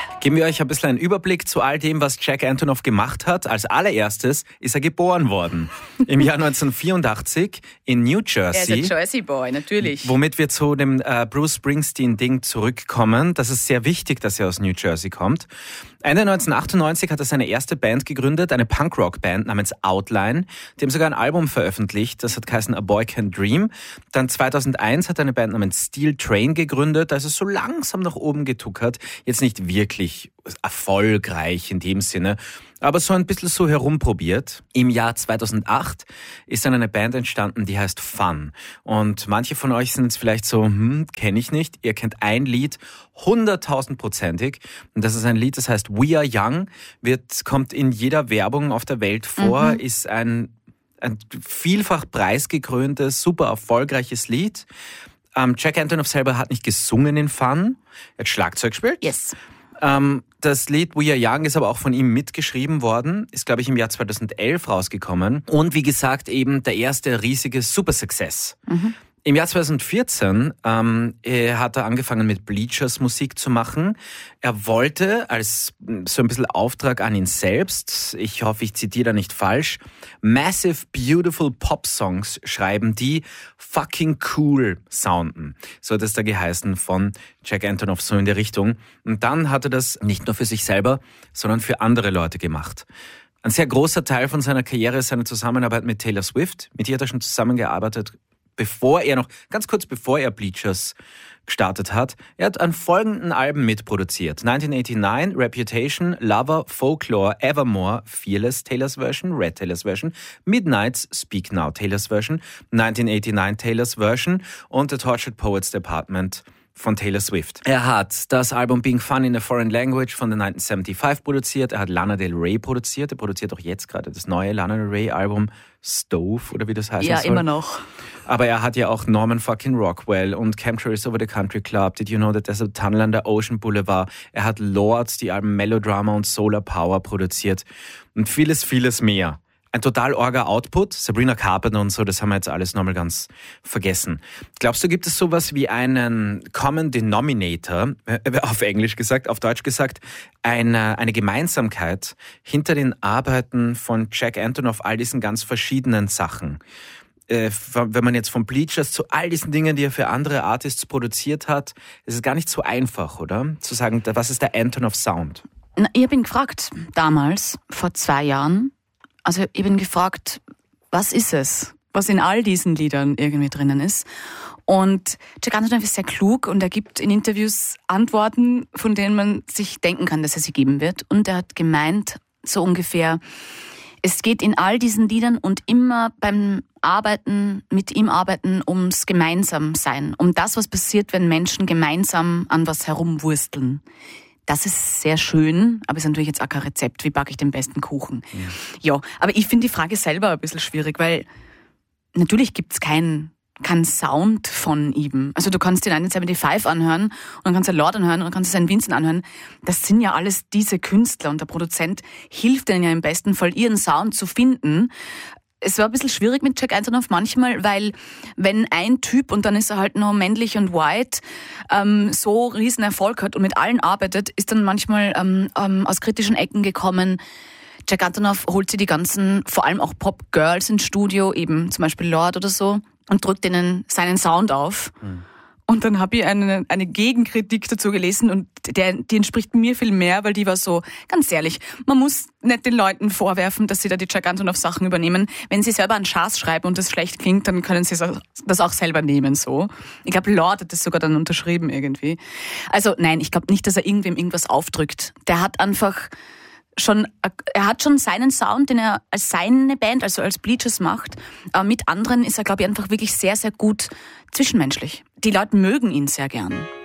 Geben wir euch ein bisschen einen Überblick zu all dem, was Jack Antonoff gemacht hat. Als allererstes ist er geboren worden. Im Jahr 1984 in New Jersey. Er ist ein Jersey Boy, natürlich. Womit wir zu dem Bruce Springsteen-Ding zurückkommen. Das ist sehr wichtig, dass er aus New Jersey kommt. Ende 1998 hat er seine erste Band gegründet, eine Punkrock-Band namens Outline. Die haben sogar ein Album veröffentlicht, das hat geheißen A Boy Can Dream. Dann 2001 hat er eine Band namens Steel Train gegründet, da ist es so langsam nach oben getuckert. Jetzt nicht wirklich erfolgreich in dem Sinne, aber so ein bisschen so herumprobiert. Im Jahr 2008 ist dann eine Band entstanden, die heißt Fun. Und manche von euch sind jetzt vielleicht so, kenne ich nicht. Ihr kennt ein Lied 100.000%ig. Und das ist ein Lied, das heißt We Are Young, kommt in jeder Werbung auf der Welt vor, ist ein vielfach preisgekröntes, super erfolgreiches Lied. Jack Antonoff selber hat nicht gesungen in Fun, er hat Schlagzeug gespielt. Yes. Das Lied We Are Young ist aber auch von ihm mitgeschrieben worden, ist, glaube ich, im Jahr 2011 rausgekommen. Und wie gesagt, eben der erste riesige Super-Success. Im Jahr 2014 hat er angefangen mit Bleachers Musik zu machen. Er wollte als so ein bisschen Auftrag an ihn selbst, ich hoffe, ich zitiere da nicht falsch, Massive Beautiful Pop Songs schreiben, die fucking cool sounden. So hat es da geheißen von Jack Antonoff, so in der Richtung. Und dann hat er das nicht nur für sich selber, sondern für andere Leute gemacht. Ein sehr großer Teil von seiner Karriere ist seine Zusammenarbeit mit Taylor Swift. Mit ihr hat er schon zusammengearbeitet, bevor er Bleachers gestartet hat. Er hat an folgenden Alben mitproduziert. 1989, Reputation, Lover, Folklore, Evermore, Fearless, Taylor's Version, Red Taylor's Version, Midnights, Speak Now, Taylor's Version, 1989, Taylor's Version und The Tortured Poets Department von Taylor Swift. Er hat das Album Being Fun in a Foreign Language von den 1975 produziert. Er hat Lana Del Rey produziert. Er produziert auch jetzt gerade das neue Lana Del Rey Album Stove oder wie das heißt. Ja, immer noch. Aber er hat ja auch Norman fucking Rockwell und Chemtrails Over the Country Club, Did You Know That There's a Tunnel under Ocean Boulevard. Er hat Lords, die Alben Melodrama und Solar Power produziert und vieles, vieles mehr. Ein total orger Output, Sabrina Carpenter und so, das haben wir jetzt alles nochmal ganz vergessen. Glaubst du, gibt es sowas wie einen Common Denominator, auf Englisch gesagt, auf Deutsch gesagt, eine Gemeinsamkeit hinter den Arbeiten von Jack Antonoff, all diesen ganz verschiedenen Sachen? Wenn man jetzt von Bleachers zu all diesen Dingen, die er für andere Artists produziert hat, ist es gar nicht so einfach, oder? Zu sagen, was ist der Antonoff Sound? Ich habe ihn gefragt, damals, vor 2 Jahren. Also ich bin gefragt, was ist es, was in all diesen Liedern irgendwie drinnen ist. Und Jack Antonoff ist sehr klug und er gibt in Interviews Antworten, von denen man sich denken kann, dass er sie geben wird. Und er hat gemeint, so ungefähr, es geht in all diesen Liedern und immer beim Arbeiten, mit ihm arbeiten, ums Gemeinsamsein, um das, was passiert, wenn Menschen gemeinsam an was herumwursteln. Das ist sehr schön, aber ist natürlich jetzt auch kein Rezept, wie backe ich den besten Kuchen. Ja, aber ich finde die Frage selber ein bisschen schwierig, weil natürlich gibt's keinen Sound von ihm. Also du kannst den 1975 anhören und dann kannst du Lord anhören und dann kannst du St. Vincent anhören. Das sind ja alles diese Künstler und der Produzent hilft denen ja im besten Fall, ihren Sound zu finden. Es war ein bisschen schwierig mit Jack Antonoff manchmal, weil wenn ein Typ, und dann ist er halt nur männlich und white, so riesen Erfolg hat und mit allen arbeitet, ist dann manchmal aus kritischen Ecken gekommen. Jack Antonoff holt sie die ganzen, vor allem auch Pop-Girls ins Studio, eben zum Beispiel Lord oder so, und drückt ihnen seinen Sound auf. Und dann habe ich eine Gegenkritik dazu gelesen und die entspricht mir viel mehr, weil die war so, ganz ehrlich, man muss nicht den Leuten vorwerfen, dass sie da die Jack Antonoff Sachen übernehmen. Wenn sie selber einen Schaß schreiben und das schlecht klingt, dann können sie das auch selber nehmen, so. Ich glaube, Lord hat das sogar dann unterschrieben irgendwie. Also nein, ich glaube nicht, dass er irgendwem irgendwas aufdrückt. Der hat einfach er hat schon seinen Sound, den er als seine Band, also als Bleachers macht. Mit anderen ist er, glaube ich, einfach wirklich sehr, sehr gut zwischenmenschlich. Die Leute mögen ihn sehr gern.